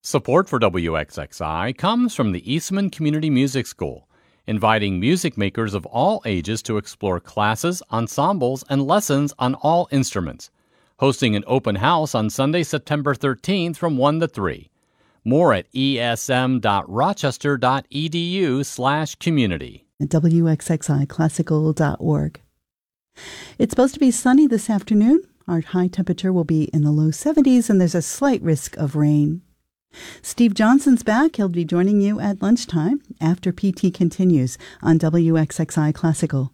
Support for WXXI comes from the Eastman Community Music School, inviting music makers of all ages to explore classes, ensembles, and lessons on all instruments. Hosting an open house on Sunday, September 13th from 1 to 3. More at esm.rochester.edu/community. At WXXIClassical.org. It's supposed to be sunny this afternoon. Our high temperature will be in the low 70s, and there's a slight risk of rain. Steve Johnson's back. He'll be joining you at lunchtime after PT continues on WXXI Classical.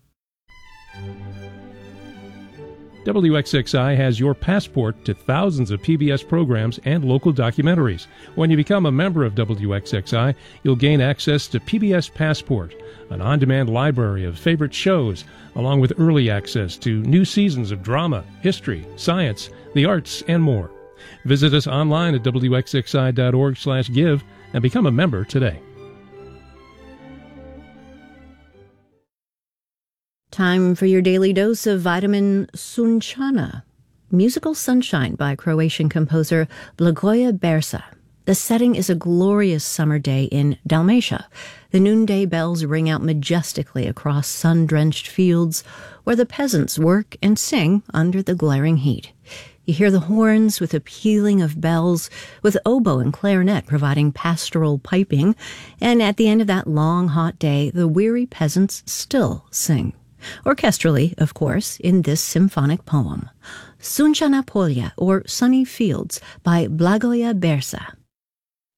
WXXI has your passport to thousands of PBS programs and local documentaries. When you become a member of WXXI, you'll gain access to PBS Passport, an on-demand library of favorite shows, along with early access to new seasons of drama, history, science, the arts, and more. Visit us online at wxxi.org/give and become a member today. Time for your daily dose of vitamin Sunčana, Musical Sunshine by Croatian composer Blagoje Bersa. The setting is a glorious summer day in Dalmatia. The noonday bells ring out majestically across sun-drenched fields where the peasants work and sing under the glaring heat. You hear the horns with a pealing of bells, with oboe and clarinet providing pastoral piping, and at the end of that long, hot day, the weary peasants still sing. Orchestrally, of course, in this symphonic poem. Sunčana Polja, or Sunny Fields, by Blagoje Bersa.